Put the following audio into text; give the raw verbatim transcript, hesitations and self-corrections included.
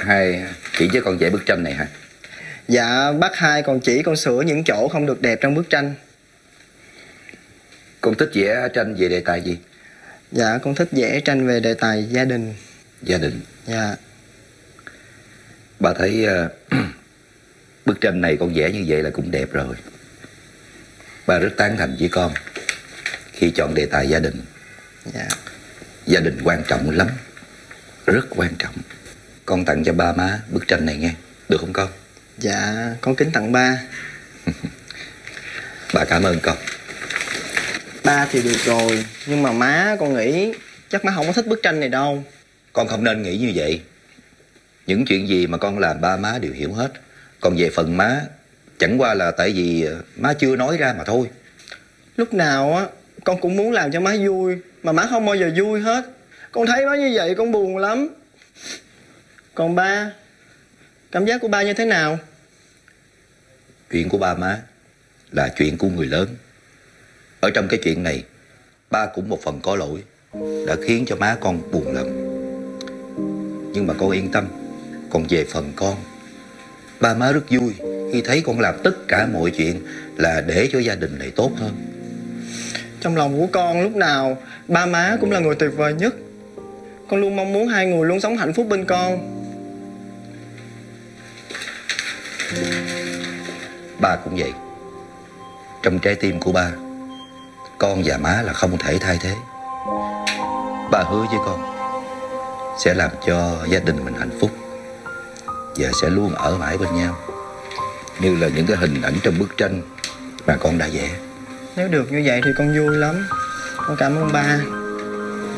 hai chỉ cho con vẽ bức tranh này hả? Dạ, bác hai còn chỉ con sửa những chỗ không được đẹp trong bức tranh. Con thích vẽ tranh về đề tài gì? Dạ, con thích vẽ tranh về đề tài gia đình. Gia đình. Dạ. Bà thấy uh, bức tranh này con vẽ như vậy là cũng đẹp rồi. Bà rất tán thành với con khi chọn đề tài gia đình. Dạ. Gia đình quan trọng lắm, rất quan trọng. Con tặng cho ba má bức tranh này nghe, được không con? Dạ, con kính tặng ba. Bà cảm ơn con. Ba thì được rồi, nhưng mà má con nghĩ chắc má không có thích bức tranh này đâu. Con không nên nghĩ như vậy. Những chuyện gì mà con làm ba má đều hiểu hết. Còn về phần má, chẳng qua là tại vì má chưa nói ra mà thôi. Lúc nào á con cũng muốn làm cho má vui, mà má không bao giờ vui hết. Con thấy má như vậy con buồn lắm. Còn ba, cảm giác của ba như thế nào? Chuyện của ba má là chuyện của người lớn. Ở trong cái chuyện này, ba cũng một phần có lỗi, đã khiến cho má con buồn lòng. Nhưng mà con yên tâm. Còn về phần con, ba má rất vui khi thấy con làm tất cả mọi chuyện là để cho gia đình này tốt hơn. Trong lòng của con lúc nào ba má cũng là người tuyệt vời nhất. Con luôn mong muốn hai người luôn sống hạnh phúc bên con. Ba cũng vậy. Trong trái tim của ba, con và má là không thể thay thế. Ba hứa với con sẽ làm cho gia đình mình hạnh phúc và sẽ luôn ở mãi bên nhau, như là những cái hình ảnh trong bức tranh mà con đã vẽ. Nếu được như vậy thì con vui lắm. Con cảm ơn ba.